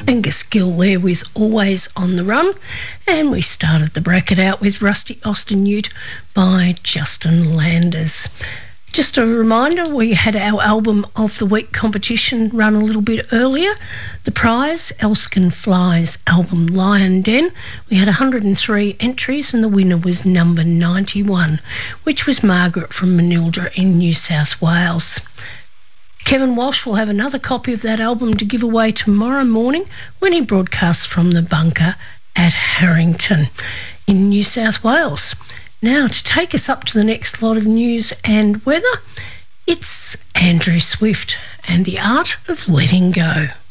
Angus Gill there with Always on the Run, and we started the bracket out with Rusty Austin Ute by Justin Landers. Just a reminder, we had our Album of the Week competition run a little bit earlier. The prize, Elskin Fly's album Lion Den. We had 103 entries and the winner was number 91, which was Margaret from Manildra in New South Wales. Kevin Walsh will have another copy of that album to give away tomorrow morning when he broadcasts from the bunker at Harrington in New South Wales. Now, to take us up to the next lot of news and weather, it's Andrew Swift and the Art of Letting Go.